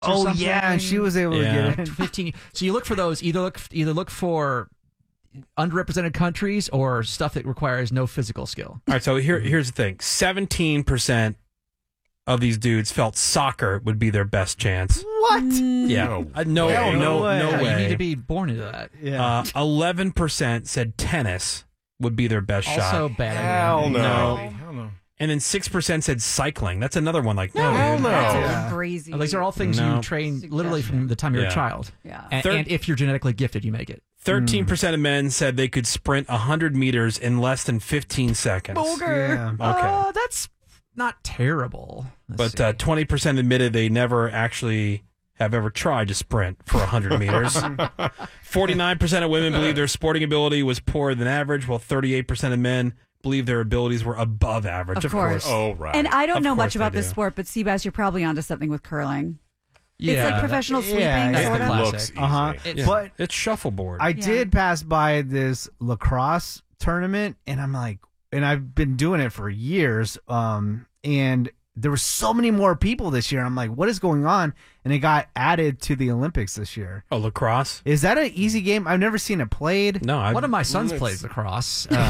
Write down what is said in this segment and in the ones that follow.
or Oh something. yeah, she was able to get in. 15. So you look for those. Either look for underrepresented countries or stuff that requires no physical skill. All right, so here's the thing: 17% of these dudes felt soccer would be their best chance. What? Yeah, no way. You need to be born into that. Yeah. 11% said tennis would be their best shot. Also bad idea. Hell no. Hell no. And then 6% said cycling. That's another one. Like, no, Hell dude. no. That's crazy. These are all things No. you train literally from the time you're Yeah. a child. Yeah. And if you're genetically gifted, you make it. 13% of men said they could sprint 100 meters in less than 15 seconds. Yeah. Okay. That's not terrible. Let's But 20% admitted they never actually have ever tried to sprint for 100 meters. 49% of women believe their sporting ability was poorer than average, while 38% of men believe their abilities were above average. Of course. Oh, right. And I don't Of know course much about they this do. sport, but Seabass, you're probably onto something with curling. Yeah, It's like professional sweeping, that's sort the of. classic. Looks easy. Uh-huh. It's- But It's shuffleboard. I did pass by this lacrosse tournament, and I'm like, and I've been doing it for years. And there were so many more people this year. I'm like, what is going on? And it got added to the Olympics this year. Oh, lacrosse? Is that an easy game? I've never seen it played. No, One of my sons plays lacrosse. In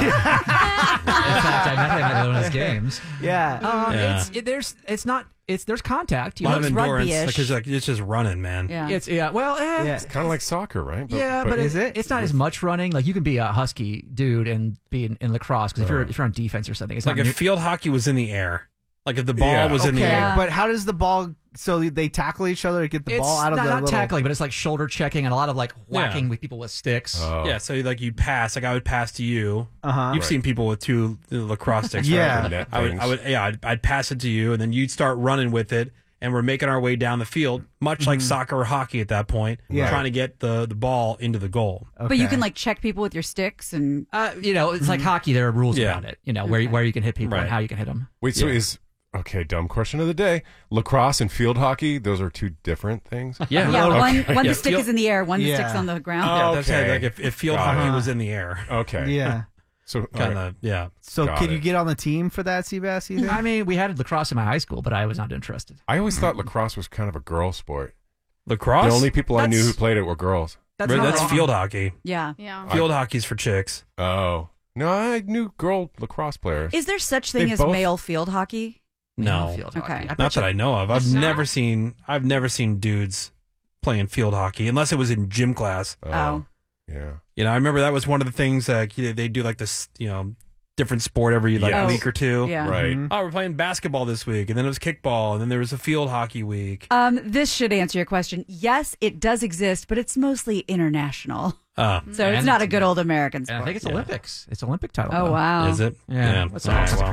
fact, I met him at one of his games. Yeah. Yeah. There's contact. a lot of looks endurance rugby-ish. because it's just running, man. Yeah. It's Yeah. It's kind of like soccer, right? But is it? It's not as much running. Like you can be a husky dude and be in lacrosse because if you're on defense or something, it's Like not if field hockey was in the air. Like if the ball Yeah. was in the Okay, air. but how does the ball? So they tackle each other to get the it's ball out of not, the not little. tackling, but it's like shoulder checking and a lot of like whacking Yeah. with people with sticks. Oh. Yeah, so like you'd pass. Like I would pass to you. Uh-huh. You've Right. seen people with two lacrosse sticks. Yeah. right? Net I would, things. I'd pass it to you, and then you'd start running with it, and we're making our way down the field, much like soccer or hockey at that point, Yeah. trying to get the ball into the goal. But you Okay. can like check people with your sticks and It's like hockey. There are rules Yeah. around it. Where you can hit people Right. and how you can hit them. Wait, so okay, dumb question of the day. Lacrosse and field hockey, those are two different things? Yeah, yeah, one Yeah, the stick field- is in the air, one the Yeah. stick's on the ground. Yeah, that's Okay. it. Like if field Got hockey it. was in the air, Okay. Yeah. So, kind okay. of, yeah. So Got can you it. get on the team for that, Seabass? You think? I mean, we had lacrosse in my high school, but I was not interested. I always thought lacrosse was kind of a girl sport. Lacrosse? The only people I knew That's- who played it were girls. That's Right, not that's wrong. field hockey. Yeah. Yeah. Field hockey's for chicks. Oh. No, I knew girl lacrosse players. Is there such thing They as both- male field hockey? No, Field Okay. hockey. I not bet that I know of. I've never seen dudes playing field hockey unless it was in gym class. Oh. Yeah. I remember that was one of the things that they do like this, different sport every Yes. week or two. Yeah. Right. Mhm. Oh, we're playing basketball this week, and then it was kickball, and then there was a field hockey week. This should answer your question. Yes, it does exist, but it's mostly international. Oh, So it's And- not a good old American And sport. I think it's Yeah. Olympics. It's Olympic title. Oh, though. wow. is it? Yeah. That's All right, awesome. well.